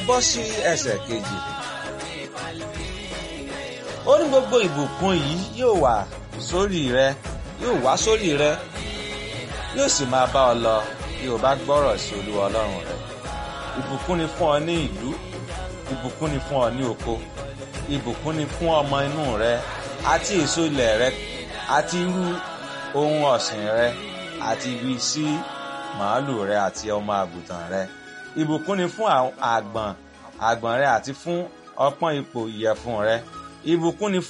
bọ́ sí ẹsẹ̀ kejì. Ó ní gbogbo ìbùkún yìí yóò wá sórí rẹ, yóò sì máa bá ọ lọ bí o bá gbọ́rọ̀ sí Olúwa Ọlọ́run rẹ. Ìbùkún ni fún ọ ní ìlú, ìbùkún ni fún ọ ní oko, ìbùkún ni fún ọmọ inú rẹ àti èso ilẹ̀ rẹ àti irú ohun ọ̀sìn rẹ àti ibi sí màálù rẹ àti ọmọ àgùntàn rẹ. Ìbùkún ni fún àgbọ̀n rẹ àti fún ọpọ́n ipò ìyẹ̀fun rẹ. Ìbùkún ni